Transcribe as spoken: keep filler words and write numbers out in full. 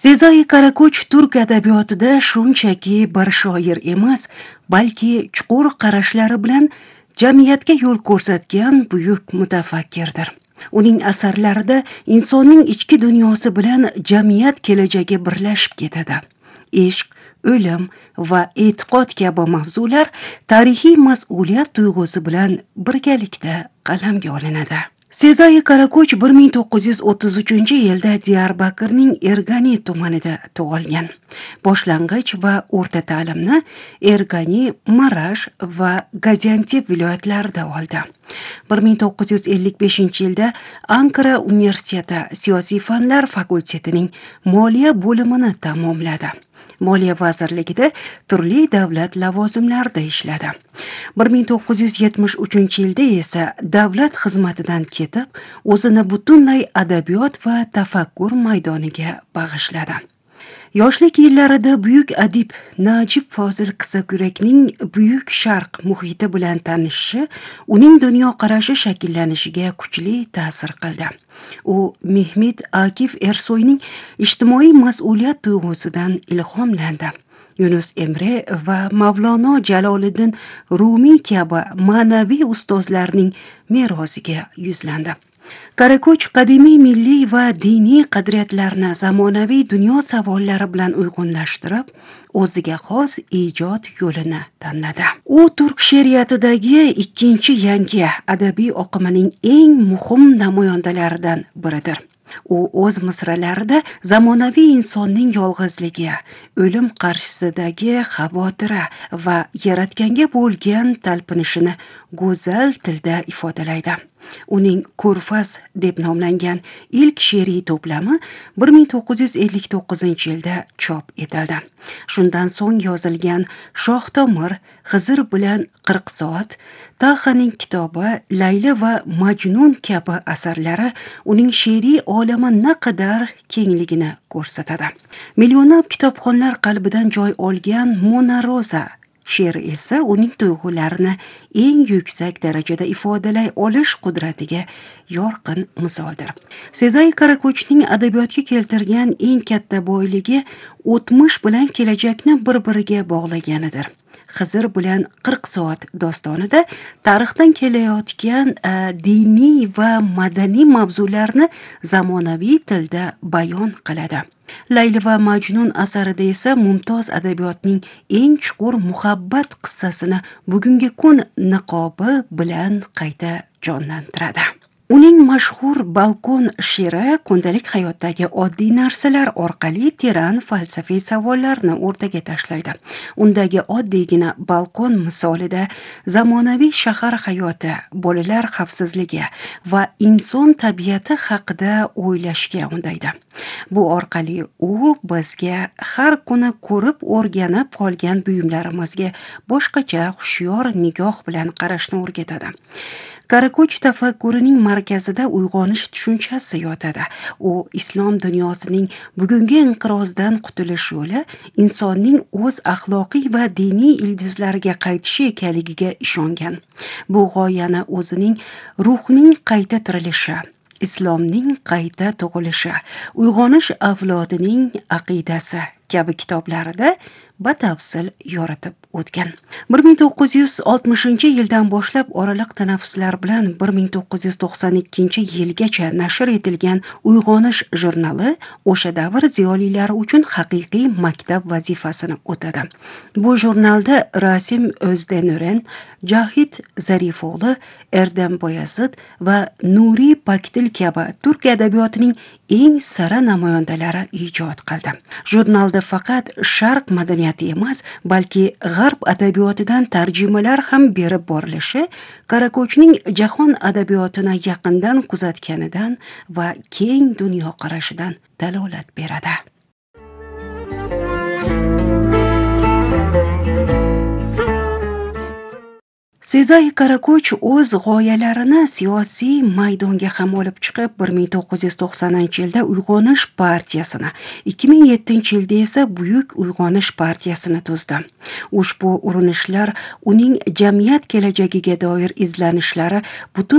Sezai Karako'ch turk adabiyotida shunchaki bir shoir emas, balki chuqur qarashlari bilan jamiyatga yo'l ko'rsatgan buyuk mutafakkirdir. Uning asarlarida insonning ichki dunyosi bilan jamiyat kelajagi birlashib ketadi. Ishq, o'lim va e'tiqod kabi mavzular tarixiy mas'uliyat tuyg'usi bilan birgalikda qalamga olinadi. Sezai Karako'ch bir ming to'qqiz yuz o'ttiz uchinchi yilda Diyarbakirning Ergani tumanida tug'ilgan. Boshlang'ich va o'rta ta'limni Ergani, Marash va Gaziantep viloyatlarida oldi. bir ming to'qqiz yuz ellik beshinchi yilda Ankara universiteti siyosiy fanlar fakultetining moliya bo'limini tamomladi. Moliya vazirligida turli davlat lavozimlarida ishladi. bir ming to'qqiz yuz yetmish uchinchi yilda esa davlat xizmatidan ketib, o'zini butunlay adabiyot va tafakkur maydoniga bag'ishladi. Yoshlik yillarida buyuk adib Najib Fozil Qisaqyurakning Buyuk Sharq muhiti bilan tanishishi uning dunyoqarashi shakllanishiga kuchli ta'sir qildi. U Mehmet Akif Ersoyning ijtimoiy mas'uliyat tuyg'usidan ilhomlandi. Yunus Emre va Mavlono Jaloliddin Rumiy kabi ma'naviy ustozlarning merosiga yuzlandi. Karako'ch qadimiy milliy va diniy qadriyatlarni zamonaviy dunyo savollari bilan uyg'unlashtirib, o'ziga xos ijod yo'lini tanladi. U turk she'riyatidagi ikkinchi yangi adabiy oqimining eng muhim namoyandalaridan biridir. U o'z misralarida zamonaviy insonning yolg'izligi, o'lim qarshisidagi xavotiri va yaratganga bo'lgan talpinishini go'zal tilda ifodalaydi. Uning Ko'rfaz deb nomlangan ilk she'riy to'plami bir ming to'qqiz yuz ellik to'qqizinchi yilda chop etildi. Shundan so'ng yozilgan Shoh Tomir, Xizr bilan qirq soat, Tahaning kitobi, Layli va Majnun kabi asarlari uning she'riy olami naqadar kengligini ko'rsatadi. Millionlab kitobxonlar qalbidan joy olgan Mona Rosa she'ri esa uning tuyg'ularini eng yuksak darajada ifodalay olish qudratiga yorqin misoldir. Sezai Karako'chning adabiyotga keltirgan eng katta boyligi o'tmish bilan kelajakni bir-biriga bog'laganidir. Xizr bilan qirq soat dostonida tarixdan kelayotgan diniy va madaniy mavzularni zamonaviy tilda bayon qiladi. Layli va Majnun asarida esa mumtoz adabiyotning eng chuqur muhabbat qissasini bugungi kun niqobi bilan qayta jonlantiradi. Uning mashhur Balkon she'ri kundalik hayotdagi oddiy narsalar orqali teran falsafiy savollarni o'rtaga tashlaydi. Undagi oddiygina balkon misolida zamonaviy shahar hayoti, bolalar xavfsizligi va inson tabiati haqida o'ylashga undaydi. Bu orqali u bizga har kuni ko'rib o'rganib qolgan buyumlarimizga boshqacha hushyor nigoh bilan qarashni o'rgatadi. Karako'ch tafakkurining markazida uyg'onish tushunchasi yotadi. U islom dunyosining bugungi inqirozdan qutulish yo'li insonning o'z axloqiy va diniy ildizlariga qaytishi ekanligiga ishongan. Bu g'oyani o'zining ruhning qayta tirilishi, islomning qayta tug'ilishi, uyg'onish avlodining aqidasi kabi kitoblarida batafsil yoritib o'tgan. bir ming to'qqiz yuz oltmishinchi yildan boshlab oraliq tanaffuslar bilan bir ming to'qqiz yuz to'qson ikkinchi yilgacha nashr etilgan Uyg'onish jurnali o'sha davr ziyolilari uchun haqiqiy maktab vazifasini o'tadi. Bu jurnalda Rasim O'zdenören, Jahid Zarifoğlu, Erdem Boyazid va Nuriy Paktil kabi turk adabiyotining eng sara namoyandalari ijod qildi. Jurnalda faqat sharq madaniyati emas, balki g'arb adabiyotidan tarjimalar ham berib borilishi Karako'chning jahon adabiyotini yaqindan kuzatganidan va keng dunyoqarashidan dalolat beradi. Sezai Karako'ch o'z g'oyalarini siyosiy maydonga ham olib chiqib, bir ming to'qqiz yuz to'qsoninchi yilda Uyg'onish partiyasini, ikki ming yettinchi yilda esa Buyuk Uyg'onish partiyasini tuzdi. Ushbu urinishlar uning jamiyat kelajagiga doir izlanishlari butun